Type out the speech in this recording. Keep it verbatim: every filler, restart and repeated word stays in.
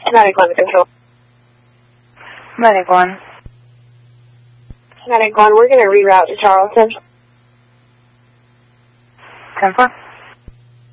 Medic one control. Medic one. Medic one, we're going to reroute to Charleston. ten four.